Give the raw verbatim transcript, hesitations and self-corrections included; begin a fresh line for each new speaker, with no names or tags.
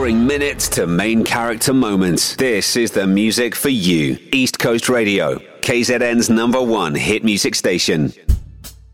scoring minutes to main character moments. This is the music for you. East Coast Radio, K Z N's number one hit music station.